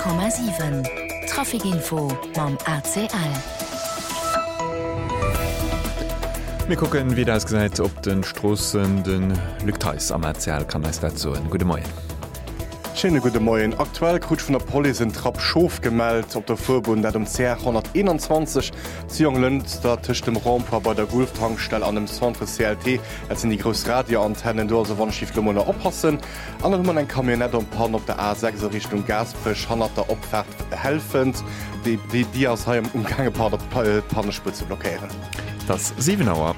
100,7 Trafikinfo mam ACL. Wir gucken, wie das gesagt op den Strossen den Lücktheis am ACL kann es dazu. Gute Morgen. Schöne gute Morgen. Aktuell krut von der Poli sind Trapp Schof gemeldet op der Verbund dat CR 121 Zielund der Tisch dem Rampa bei der Golftankstelle an dem Centre CLT als sind die groß Radioantennen do wann Schieflummer oppassen. An man ein Kamionett und Pan op der A6 Richtung Gasprisch han der Opfahrt helfend die aus heim umgangepaar der Pannespitze blockieren. Das 7 Uhr.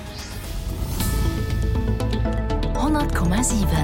100,7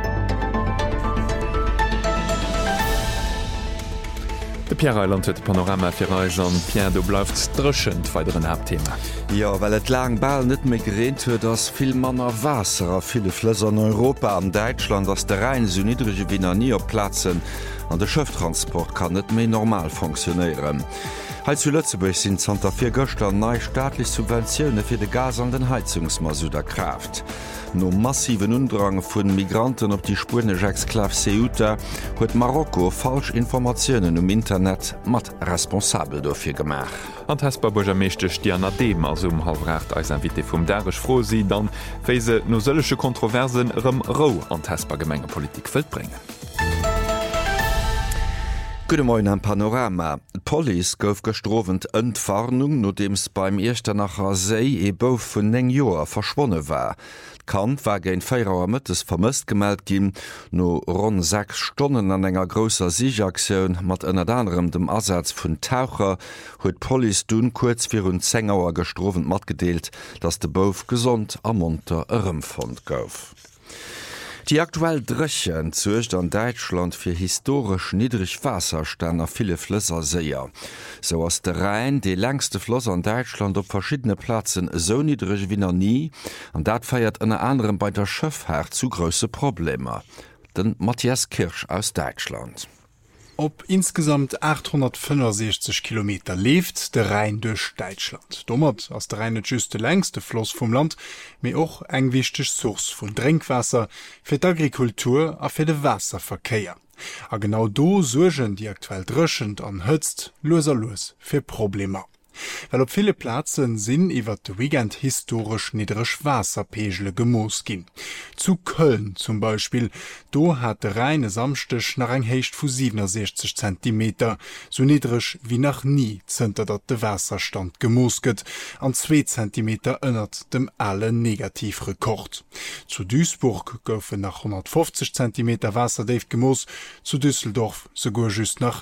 De Pierre Eiland huet Panorama fir Reis an Pierre du bleifft drëschend weiteren Hauptthema. Ja, weil et lang Ball net mé gereint huet, ass vill Manner Wasser a viele Flësser an Europa an Deutschland ass der Rhein so niedrige wie nie platzen an der Schëfttransport kann net méi normal funktionieren. Heiz zu Lützeburg sind Santa 4 Göster neii staatlich Subventionioune fir de Gas an den Heizungsmasuder Kraft. No massiven Undrang vun Migranten op die Spurne Exklav Ceuta huet Marokko falsch Informationen Internet mat responsabel dofir gemach. An Hesperburger meeschtech Di an dem as halfrecht als en Wit vum Derech frosi, dann féise no sëllesche Kontroversen rëm Ro an Hesper Gemengepolitik wëd bringen. Gute Morgen am Panorama. Poli gouf gestrovent Entwarnung, no dems beim Erster nacher Sei bouf vun 9 Joer verschwonne war. Kant war géint 4 Auer Mëttes vermëst gemeldt ginn, no rund 6 Stonnen an enger grosser Sichaktiun mat ënner anderem dem Ersatz vun Taucher huet Poli dun kurz fir hun 10 Auer gestrovent mat gedeelt, dats de Bouf gesont am Monter ëremfond gouf. Die aktuell Drëchen zuerst an Deutschland fir historisch niedrig Wasserständer viele Flüsser seier. So ass der Rhein de längste Floss an Deutschland op verschiedene Plätzen so niedrig wie nie, an dat feiert ënner anderem bei der Schëffherr zu grosse Probleme. Den Matthias Kirsch aus Deutschland. Ob insgesamt 865 Kilometer lebt der Rhein durch Deutschland. Dommert aus der Rhein just der längste Floss vom Land, mir auch eng wichtig Source von Trinkwasser für die Agrikultur und für den Wasserverkehr. A genau do sorgen die aktuell dröschend an Hötzt loser für Probleme. Weil op viele Plätzen sinn iwwer de Weekend historisch niedrig Wasserpegelle gemoos gin. Zu Köln zum Beispiel, do hat de reine Samstech nach eng Heicht vu 67 cm, so niedrig wie nach nie zenter dat de Wasserstand gemoosket, an 2 cm ënnert dem alle Negativrekord. Zu Duisburg goufe nach 150 cm Wasserdeif gemoos, zu Düsseldorf sogar just nach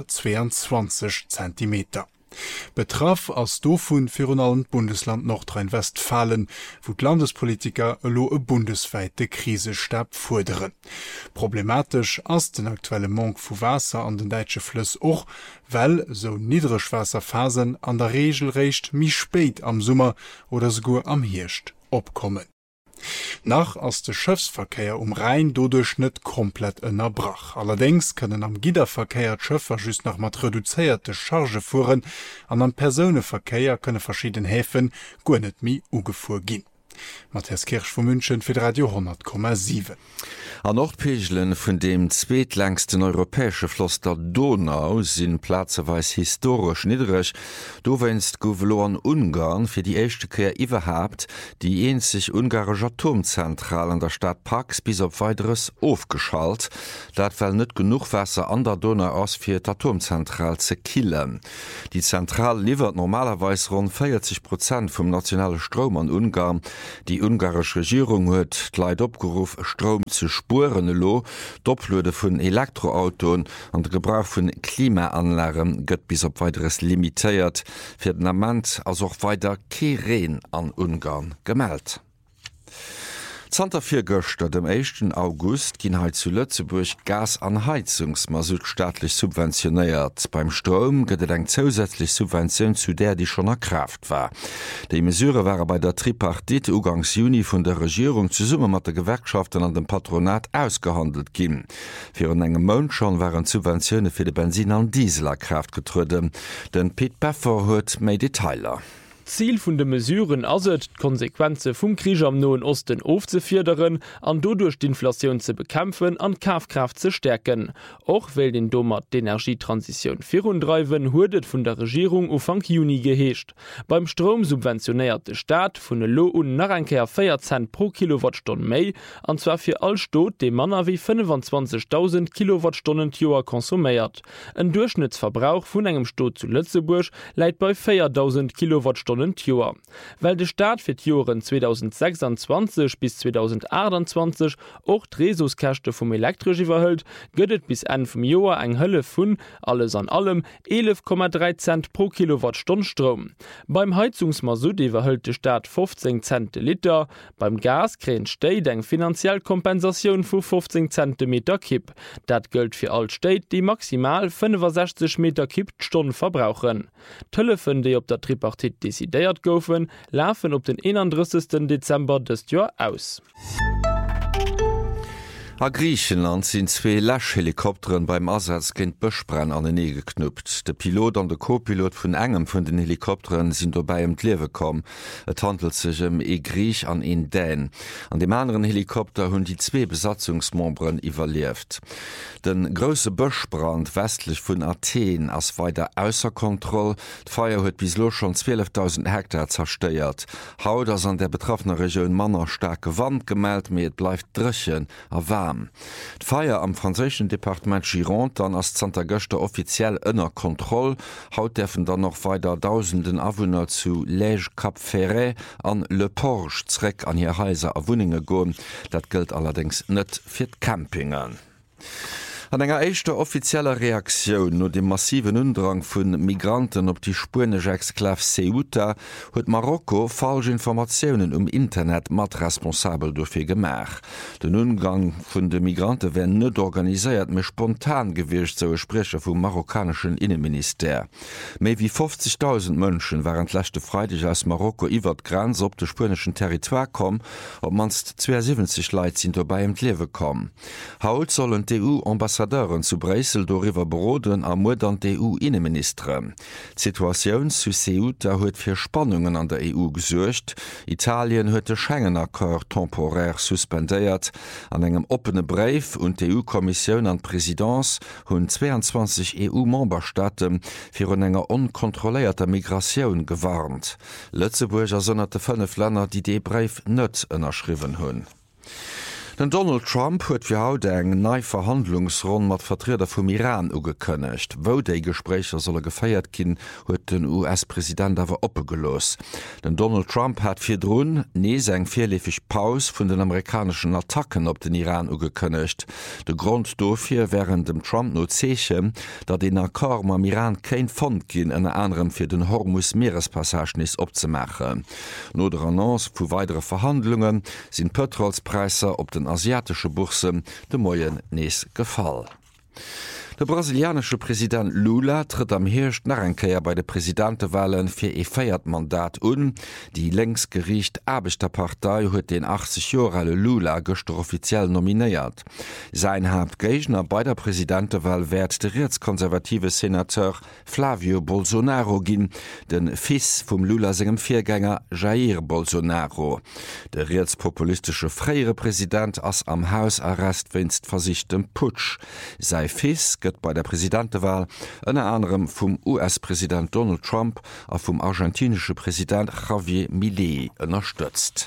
22 cm. Betraff aus dofun für allen Bundesland Nordrhein-Westfalen, wo die Landespolitiker lo e bundesweite Krisestab forderen. Problematisch as den aktuelle Mangel vu Wasser an den deutsche Flüss och, weil so niedrig Wasserphasen an der Regel recht mi spät am Sommer oder sogar am Hirscht opkommen. Nach aus der Schiffsverkehr Rhein dodurch net komplett ënnerbrach. Allerdings können am Giderverkehr Schiffer just nach mat reduzierte Charge fuhren, an am Personenverkehr könne verschieden Häfen go net mi ugefuhr gin. Matthias Kirsch von München für Radio 100,7. An Nordpegelen vun dem zweetlängsten europäesche Floss der Donau sinn plazeweis historisch niedrig. Do wennst Gouvelo an Ungarn fir die echte Kehr iwwerhabt, die enzig ungarische Atomzentral an der Stadt Pax bis op weiteres aufgeschalt. Dat well net genug Wasser an der Donau aus fir d' Atomzentral ze killen. Die Zentral liefert normalerweise rund 40% vom nationale Strom an Ungarn. Die ungarische Regierung huet Leiit opgerufen, Strom zu spuren lo, Doppelöde vun Elektroautoen an de Gebrauch vun Klimaanlagen gëtt bis op weiteres limitéiert, fir den Amment as auch weiter Keren an Ungarn gemeldt. Santa 4 Göster dem 1. August ginn halt zu Lützeburg Gas an Heizungsmasut staatlich subventioniert. Beim Strom gëtt eng zusätzlich Subvention zu der, die schon erkraft war. Die Mesure waren bei der Tripartite ugangs Juni vun der Regierung zu Summe mat der Gewerkschaften an dem Patronat ausgehandelt ginn. Für einen engem Monat schon waren Subventionen für de Benzin an Diesel erkraft getruden. Den Piet Pfeffer huet méi Detailer. Ziel vun de Mesuren aset Konsequenze vum Krieg am Nahen Osten aufzufiedern, an dodurch die Inflation zu bekämpfen, an Kaufkraft zu stärken. Auch will den Dommer die Energietransition 34 huet vun der Regierung Anfang Juni geheescht. Beim Strom subventioniert der Staat vun de Lo und nach einkehr 4 Cent pro Kilowattstunde méi, und zwar für all Stot, de Manner wie 25.000 Kilowattstunden Joer konsumiert. Ein Durchschnittsverbrauch vun engem Stot zu Lützeburg leiit bei 4.000 Kilowattstunden Joer. Weil der Staat für die Jahren 2026 bis 2028 auch die Resourcekosten vom Elektrisch überhält, gëtt bis Ende vom Jahr eng Hölle von, alles an allem, 11,3 Cent pro Kilowattstunde Strom. Beim Heizungsmasut überhält der Staat 15 Cent Liter, beim Gas kriegt Städte eng finanzielle Kompensation von 15 Zentimeter Kipp. Das gilt für alle Städte, die maximal 65 Meter Kipp Stunden verbrauchen. Telefon, die auf der Tripartite desideiert goufen, laufen op den 31. Dezember des Jahr aus. A Griechenland sind 2 Laschhelikopteren beim Ersatzkind Bëschbrenn an den Nee geknüpft. Der Pilot an der Co-Pilot vun engem vun den Helikopteren sind dabei Liewe kom. Et handelt sich Griech an en Dän. An dem anderen Helikopter hunn die 2 Besatzungsmembren überlebt. Den grosse Bëschbrand westlich vun Athen ass weiter ausser Kontroll. D'Feier huet bislo schon 12.000 Hektar zersteiert. Haut ass an der betroffene Region Manner starke Wand gemeldt, mir et bleif drchen a warm. D'Feier am französischen Departement Gironde dann als Santa Göster offiziell ënner Kontroll. Haut defen dann noch weiter tausenden Awohner zu Lège Cap Ferret an Le Porche zreck an hier Häuser a Wohnunge goen. Dat gilt allerdings net fir d'Campingen. An enger eischter offizieller Reaktion no dem massiven Undrang vun Migranten op die spanische Exklave Ceuta huet Marokko falsche Informationen Internet mat responsabel dofir gemach. Den Umgang vun de Migranten werden net organisiert me spontan gewircht zo Sprecher vum marokkanischen Innenminister. Méi wie 50.000 Mënschen waren lächte Freitag aus Marokko iwwer Grenz op de spanischen Territoire kom, op manst 72 Leiit sind dabei Liewe kom. Haut sollen EU-Ambassadeuren zu Brüssel darüber beroden am Modern EU-Innenminister. Die Situation zu Ceuta huet fir Spannungen an der EU gesuercht. Italien huet de Schengen-Accord temporär suspendéiert. An engem opene Brief und die EU-Kommission an Präsidentz hunn 22 EU-Memberstaaten fir un enger unkontrollierter Migration gewarnt. Lützeburger sonnerte 5 Länder, die de Brief net ënnerschriven hunn. Den Donald Trump huet fir haut eng nei Verhandlungsrunde mat Vertreter vum Iran ugekënnecht. Wo déi Gesprächer solle gefeiert ginn, huet den US-Präsident awer opgelos. Den Donald Trump hat fir Drun nees eng virlefig Paus vun den amerikanischen Attacken op den Iran ugekënnecht. De Grund dofir wären dem Trump no zeche, dat den Akkor am Iran kein Fond ginn en anderem fir den Hormuz-Meerespassagnis opzemachen. No der Annonce vu weitere Verhandlungen sinn Petrolspreiser op den asiatische Börse de Moien nees gefall. Der brasilianische Präsident Lula tritt am Hircht nach enkeier bei de Präsidentewahlen fir e Feiertmandat Die längst gericht Arbeiterpartei huet den 80 Jahre Lula gestern offiziell nominiert. Sein Hauptgegner bei der Präsidentewahl werd der rechtskonservative Senateur Flavio Bolsonaro gin, den Fils vom Lula segem Viergänger Jair Bolsonaro. Der rechtspopulistische freiere Präsident ass am Hausarrest winst versichtem Putsch. Sei Fils gëtt bei der Präsidentewahl ënner anderem vum US-Präsident Donald Trump a vum argentinische Präsident Javier Milei ënnerstëtzt.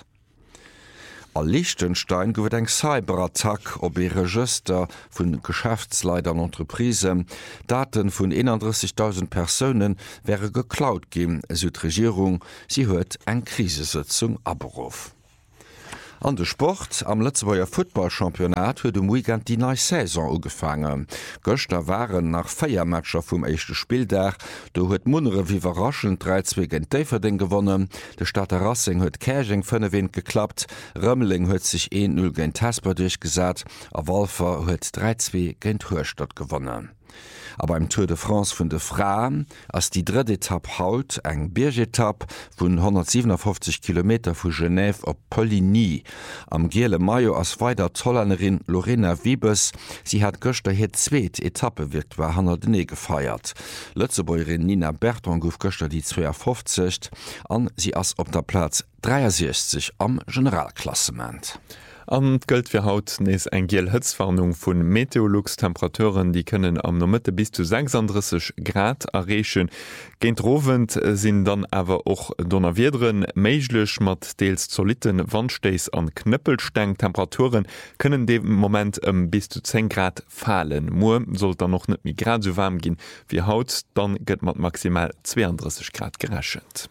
A Liechtenstein gowet eng Cyberattack op e Register vun Geschäftsleitern Entreprisen. Daten vun 31.000 Personen wäre geklaut gin, so d Regierung, sie huet eng Krisesitzung aberuf. An de Sport am Lützeburger Footballchampionat huet dem Weekend die neue Saison ugefangen. Göster waren nach Feiermatscher vum echte Spieldach, do huet Munere wie überraschend 3-2 gegen Daverding gewonnen. De Stadter Racing huet Käching 5 geklappt, Römmeling huet sich 1-0 gegen Tasper durchgesat, a Wolfer huet 3-2 gegen Hörstadt gewonnen. Aber im Tour de France vun de Frauen ass die dritte Etappe haut eng Bergetapp vun 157 km vu Genève op Poligny. Am Giele Maio ass weiter Zollernnerin Lorena Wiebes, sie hat Göster het zweet Etappe wird war han dene gefeiert. Lëtzebäuerin Nina Berton gouf Göster die 250 an sie ass op der Platz 63 am Generalklassement. An gëlt fir haut nees eng giel Hëtzwarnung vun Meteolux-Temperaturen, die kënnen am Nomëtte bis zu 36 Grad errechen. Géint Rowend sinn dann awer och Donnerwiedren méiglech mat deels zoliten Wandsteis an Knëppelsteng. Temperaturen kënnen de Moment bis zu 10 Grad fallen. Mo sollt er noch net mi grad so warm ginn wie haut, dann gëtt mat maximal 32 Grad gerechent.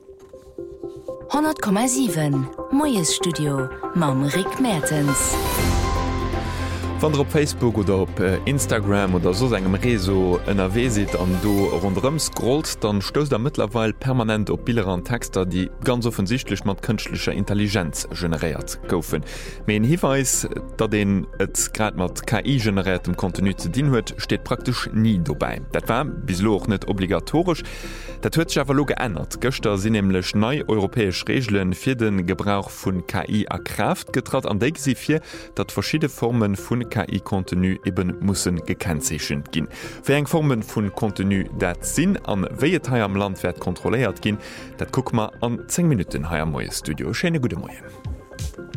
100,7 Moes Studio Mam Rick Mertens. Wann op Facebook oder op Instagram oder so engem Reso ënnerW sit an do rundëm scrollt, dann stöst er mittlerwe permanent op Bilder an Texter, die ganz offensichtlich mat künstlicher Intelligenz generiert goufen. Me en Hiweis, dat den et grad mat KI generiertem Kontinu ze dien huet, steht praktisch nie dobei. Dat war bislo auch net obligatorisch. Dat huet sich aber lo geändert. Göster sind nämlich neu europäisch Regeln fir den Gebrauch vun KI a Kraft getrat an déi sie fir, dat verschiedene Formen vun KI-Kontinu eben mussssen gekennzechen ginn. Fir eng Formen vun Kontinu dat sinn an wéiet ha am Landwert kontroléiert ginn, dat guck ma an 10 Minuten ha am Moie Studio. Schöne gute Moie.